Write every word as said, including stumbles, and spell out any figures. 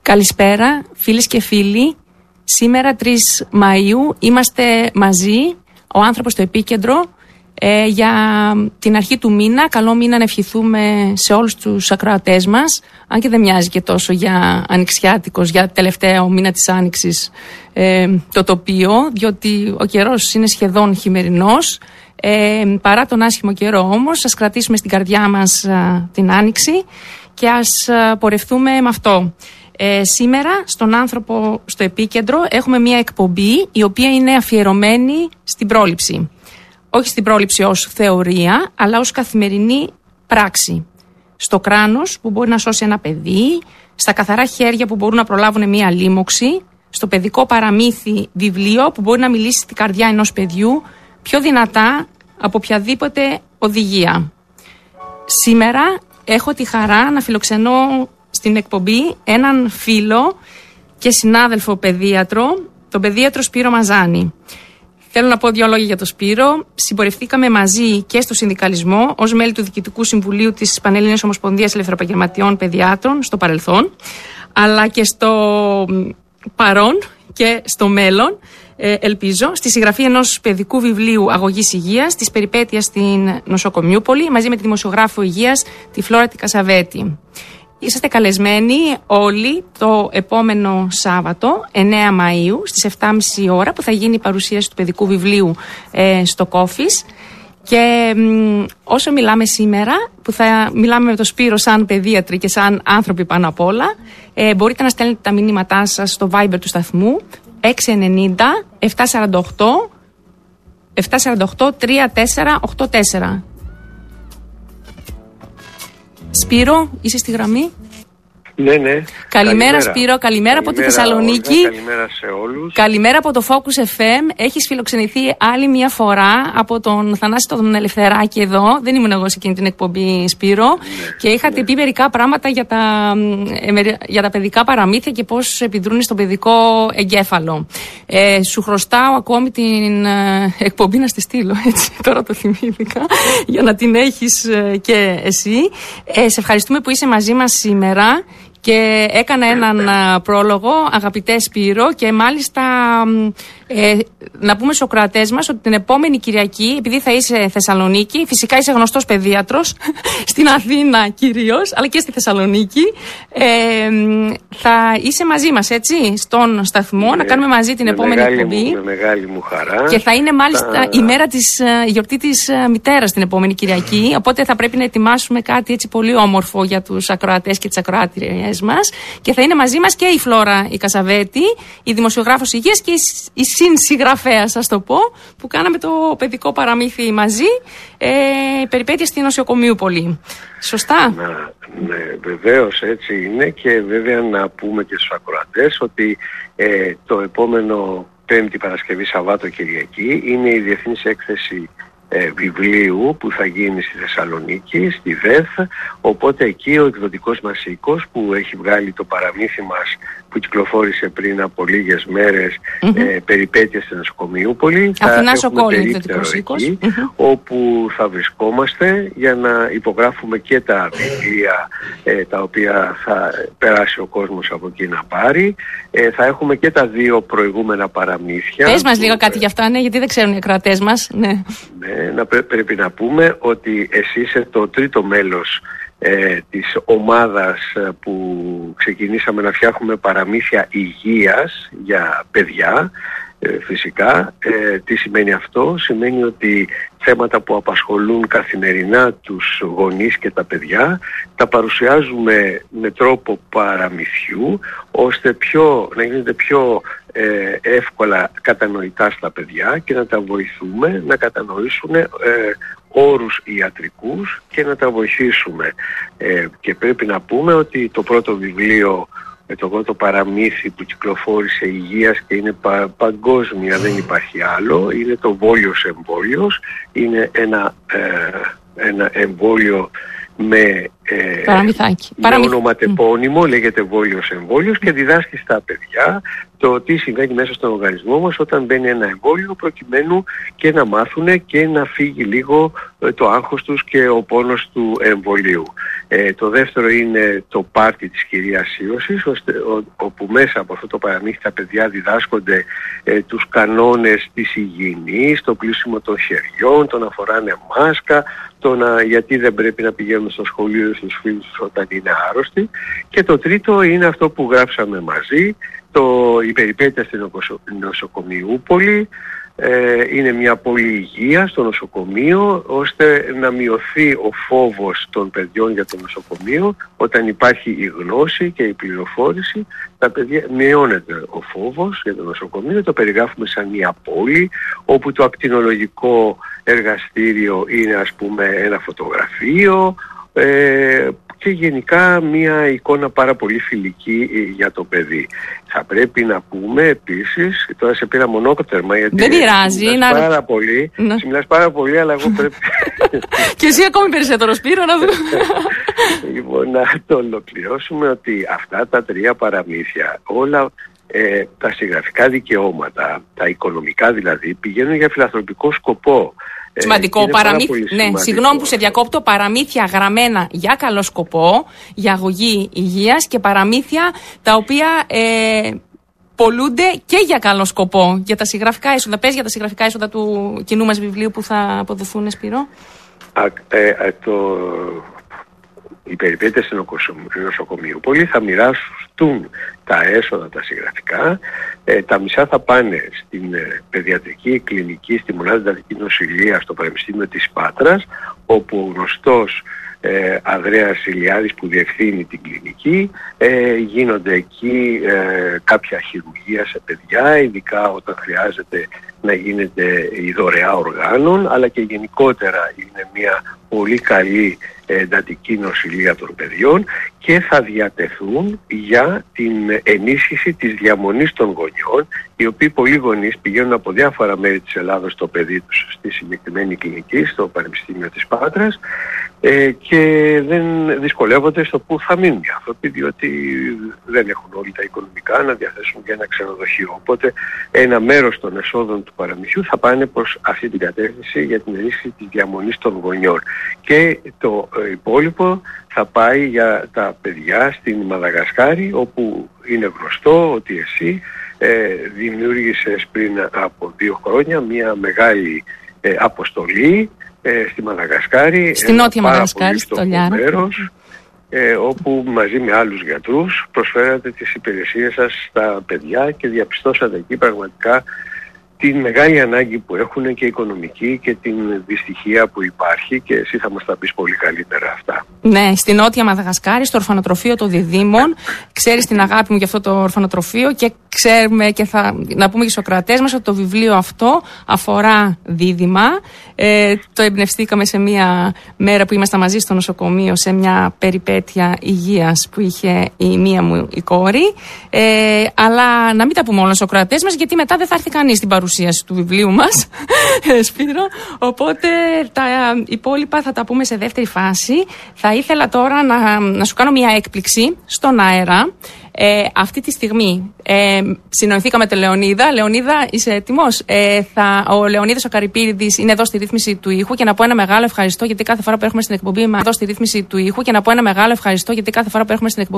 Καλησπέρα φίλες και φίλοι. Σήμερα τρεις Μαΐου είμαστε μαζί, ο άνθρωπος στο επίκεντρο, ε, για την αρχή του μήνα. Καλό μήνα να ευχηθούμε σε όλους τους ακροατές μας, αν και δεν μοιάζει και τόσο για ανοιξιάτικος, για τελευταίο μήνα της Άνοιξης ε, το τοπίο, διότι ο καιρός είναι σχεδόν χειμερινός. Ε, παρά τον άσχημο καιρό όμως, ας κρατήσουμε στην καρδιά μας α, την Άνοιξη και ας α, πορευτούμε με αυτό. Ε, σήμερα στον άνθρωπο στο επίκεντρο έχουμε μια εκπομπή η οποία είναι αφιερωμένη στην πρόληψη. Όχι στην πρόληψη ως θεωρία, αλλά ως καθημερινή πράξη. Στο κράνος που μπορεί να σώσει ένα παιδί, στα καθαρά χέρια που μπορούν να προλάβουν μια λίμωξη, στο παιδικό παραμύθι βιβλίο που μπορεί να μιλήσει στην καρδιά ενός παιδιού πιο δυνατά από οποιαδήποτε οδηγία. Σήμερα έχω τη χαρά να φιλοξενώ στην εκπομπή έναν φίλο και συνάδελφο παιδίατρο, τον παιδίατρο Σπύρο Μαζάνη. Θέλω να πω δύο λόγια για τον Σπύρο. Συμπορευθήκαμε μαζί και στο συνδικαλισμό ως μέλη του Διοικητικού Συμβουλίου της Πανελλήνιας Ομοσπονδίας Ελευθεροεπαγγελματιών Παιδιάτρων στο παρελθόν, αλλά και στο παρόν και στο μέλλον, ε, ελπίζω, στη συγγραφή ενός παιδικού βιβλίου αγωγής υγείας, της περιπέτειας στην Νοσοκομιούπολη, μαζί με τη δημοσιογράφο υγείας, τη Φλόρα τη Κασαβέτη. Είσαστε καλεσμένοι όλοι το επόμενο Σάββατο, εννέα Μαΐου, στις επτά και μισή ώρα, που θα γίνει η παρουσίαση του παιδικού βιβλίου ε, στο Κόφις. Και μ, όσο μιλάμε σήμερα, που θα μιλάμε με τον Σπύρο σαν παιδίατροι και σαν άνθρωποι πάνω απ' όλα, ε, μπορείτε να στέλνετε τα μηνύματά σας στο Viber του σταθμού έξι ενενήντα επτακόσια σαράντα οκτώ επτακόσια σαράντα οκτώ τρία τέσσερα οκτώ τέσσερα. Σπύρο, είσαι στη γραμμή? Ναι, ναι. Καλημέρα, καλημέρα. Σπύρο, καλημέρα, καλημέρα από τη Θεσσαλονίκη. Όλγα, καλημέρα σε όλους. Καλημέρα από το Focus εφ εμ. Έχεις φιλοξενηθεί άλλη μια φορά από τον Θανάση τον Ελευθεράκη εδώ. Δεν ήμουν εγώ σε εκείνη την εκπομπή, Σπύρο. Ναι, και είχατε ναι. πει μερικά πράγματα για τα, για τα παιδικά παραμύθια και πώς επιδρούν στον παιδικό εγκέφαλο. Ε, σου χρωστάω ακόμη την ε, εκπομπή να στη στείλω, έτσι, τώρα το θυμήθηκα, για να την έχεις ε, και εσύ. Ε, σε ευχαριστούμε που είσαι μαζί μας σήμερα. Και έκανα έναν πρόλογο, αγαπητέ Σπύρο, και μάλιστα ε, να πούμε στους ακροατές μας ότι την επόμενη Κυριακή, επειδή θα είσαι Θεσσαλονίκη, φυσικά είσαι γνωστός παιδίατρος, στην Αθήνα κυρίως, αλλά και στη Θεσσαλονίκη, ε, θα είσαι μαζί μας, έτσι, στον σταθμό, ναι, να κάνουμε μαζί την επόμενη εκπομπή. Με μεγάλη μου χαρά. Και θα είναι μάλιστα θα... η μέρα της η γιορτή της μητέρας την επόμενη Κυριακή, οπότε θα πρέπει να ετοιμάσουμε κάτι έτσι πολύ όμορφο για τους ακροατές και τις ακροάτριες μας. Και θα είναι μαζί μας και η Φλόρα η Κασαβέτη, η δημοσιογράφος υγείας και η συνσυγγραφέα, σας το πω, που κάναμε το παιδικό παραμύθι μαζί, ε, περιπέτεια στη Νοσοκομιούπολη. Σωστά? Να, ναι, βεβαίως έτσι είναι, και βέβαια να πούμε και στους ακροατές ότι ε, το επόμενο Πέμπτη, Παρασκευή, Σαββάτο, Κυριακή είναι η Διεθνής Έκθεση Ε, βιβλίου που θα γίνει στη Θεσσαλονίκη, στη ΔΕΘ, οπότε εκεί ο εκδοτικός μας οίκος που έχει βγάλει το παραμύθι μας που κυκλοφόρησε πριν από λίγες μέρες, mm-hmm. ε, περιπέτεια στη Νοσοκομιούπολη, θα έχουμε περίπτερο εκεί, mm-hmm. όπου θα βρισκόμαστε για να υπογράφουμε και τα βιβλία ε, τα οποία θα περάσει ο κόσμος από εκεί να πάρει. Ε, θα έχουμε και τα δύο προηγούμενα παραμύθια. Πες μας λίγο κάτι γι' αυτά, ναι, γιατί δεν ξέρουν οι ακροατές μας. Ναι. Ναι, να πρέ, πρέπει να πούμε ότι εσύ είσαι το τρίτο μέλος ε, της ομάδας που ξεκινήσαμε να φτιάχνουμε παραμύθια υγείας για παιδιά. Ε, φυσικά, ε, τι σημαίνει αυτό? Σημαίνει ότι θέματα που απασχολούν καθημερινά τους γονείς και τα παιδιά τα παρουσιάζουμε με τρόπο παραμυθιού, ώστε πιο, να γίνονται πιο ε, εύκολα κατανοητά στα παιδιά και να τα βοηθούμε να κατανοήσουν ε, όρους ιατρικούς και να τα βοηθήσουμε. Ε, και πρέπει να πούμε ότι το πρώτο βιβλίο, το πρώτο παραμύθι που κυκλοφόρησε υγείας και είναι πα, παγκόσμια, δεν υπάρχει άλλο, είναι το Βόλιος Εμβόλιος. Είναι ένα, ε, ένα εμβόλιο με ε, Παραμυθάκι. με Παραμυθ... ονοματεπώνυμο, mm. λέγεται εμβόλιος εμβόλιος και διδάσκει στα παιδιά το τι συμβαίνει μέσα στον οργανισμό μας όταν μπαίνει ένα εμβόλιο, προκειμένου και να μάθουν και να φύγει λίγο το άγχος τους και ο πόνος του εμβολίου. Ε, το δεύτερο είναι το πάρτι της κυρίας Ήωσης, ώστε, ο, όπου μέσα από αυτό το παραμύθι τα παιδιά διδάσκονται ε, τους κανόνες της υγιεινής, το πλύσιμο των χεριών, το να φοράνε μάσκα, το να, γιατί δεν πρέπει να πηγαίνουν στο σχολείο στους φίλους τους όταν είναι άρρωστοι. Και το τρίτο είναι αυτό που γράψαμε μαζί, το, η περιπέτεια στην νοσοκομιούπολη. Ε, είναι μια πόλη υγεία στο νοσοκομείο, ώστε να μειωθεί ο φόβος των παιδιών για το νοσοκομείο. Όταν υπάρχει η γνώση και η πληροφόρηση, τα παιδιά, μειώνεται ο φόβος για το νοσοκομείο. Το περιγράφουμε σαν μια πόλη όπου το ακτινολογικό εργαστήριο είναι, ας πούμε, ένα φωτογραφείο, ε, και γενικά μια εικόνα πάρα πολύ φιλική για το παιδί. Θα πρέπει να πούμε επίσης, τώρα σε πήρα μονόκτερμα γιατί δεν πειράζει, μιλάς, να... πάρα πολύ, ναι. μιλάς πάρα πολύ, αλλά εγώ πρέπει... Και εσύ ακόμη περισσότερο, Σπύρο, να δούμε. Λοιπόν, να το ολοκληρώσουμε ότι αυτά τα τρία παραμύθια, όλα ε, τα συγγραφικά δικαιώματα, τα οικονομικά δηλαδή, πηγαίνουν για φιλανθρωπικό σκοπό. Σημαντικό. Παραμύθια. Ναι, συγγνώμη που σε διακόπτω. Παραμύθια γραμμένα για καλό σκοπό, για αγωγή υγείας και παραμύθια τα οποία ε, πολλούνται και για καλό σκοπό. Για τα συγγραφικά έσοδα. Πες για τα συγγραφικά έσοδα του κοινού μας βιβλίου που θα αποδοθούν, Σπύρο. Α, ε, ε, το... Οι περιπέτειες στην νοσοκομιούπολη θα μοιράσουν τα έσοδα τα συγγραφικά. Ε, τα μισά θα πάνε στην ε, παιδιατρική κλινική, στη μονάδα εντατικής νοσηλείας στο Πανεπιστήμιο της Πάτρας, όπου ο γνωστός ε, Ανδρέας Ηλιάδης που διευθύνει την κλινική, ε, γίνονται εκεί ε, κάποια χειρουργία σε παιδιά, ειδικά όταν χρειάζεται να γίνεται η δωρεά οργάνων, αλλά και γενικότερα είναι μια πολύ καλή εντατική νοσηλεία των παιδιών και θα διατεθούν για την ενίσχυση της διαμονής των γονιών, οι οποίοι πολλοί γονείς πηγαίνουν από διάφορα μέρη της Ελλάδος το παιδί τους στη συγκεκριμένη κλινική, στο Πανεπιστήμιο της Πάτρας, ε, και δεν δυσκολεύονται στο που θα μείνουν οι άνθρωποι, διότι δεν έχουν όλοι τα οικονομικά να διαθέσουν για ένα ξενοδοχείο. Οπότε ένα μέρος των εσόδων του παραμυθιού θα πάνε προς αυτή την κατεύθυνση για την ενίσχυση της διαμονής των γονιών. Και το υπόλοιπο θα πάει για τα παιδιά στην Μαδαγασκάρη, όπου είναι γνωστό ότι εσύ ε, δημιούργησες πριν από δύο χρόνια μια μεγάλη ε, αποστολή ε, στη Μαδαγασκάρη, στη Νότια Μαδαγασκάρη, στο Λιάρο, ε, όπου μαζί με άλλους γιατρούς προσφέρατε τις υπηρεσίες σας στα παιδιά και διαπιστώσατε εκεί πραγματικά την μεγάλη ανάγκη που έχουν και οικονομική και την δυστυχία που υπάρχει, και εσύ θα μας τα πεις πολύ καλύτερα αυτά. Ναι, στη Νότια Μαδαγασκάρη, στο ορφανοτροφείο των Διδήμων. Ξέρεις την αγάπη μου για αυτό το ορφανοτροφείο και ξέρουμε και θα να πούμε και στους ακροατές μας ότι το βιβλίο αυτό αφορά δίδυμα. Ε, το εμπνευστήκαμε σε μια μέρα που ήμασταν μαζί στο νοσοκομείο, σε μια περιπέτεια υγείας που είχε η μία μου η κόρη. Ε, αλλά να μην τα πούμε όλα στους ακροατές μας, γιατί μετά δεν θα έρθει κανείς στην παρουσίαση του βιβλίου μας, Σπύρο. Οπότε τα υπόλοιπα θα τα πούμε σε δεύτερη φάση. Θα ήθελα τώρα να, να σου κάνω μια έκπληξη στον αέρα. Ε, αυτή τη στιγμή ε, συνοηθήκαμε τη Λεωνίδα. Λεωνίδα, είσαι έτοιμος? Ε, θα, ο Λεωνίδας ο Καρυπίδης είναι εδώ στη ρύθμιση του ήχου, και να πω ένα μεγάλο ευχαριστώ γιατί κάθε φορά που έχουμε στην εκπομπή μας εδώ στη ρύθμιση του ήχου και να πω ένα μεγάλο ευχαριστώ γιατί κάθε φορά που έχουμε στην εκπομπή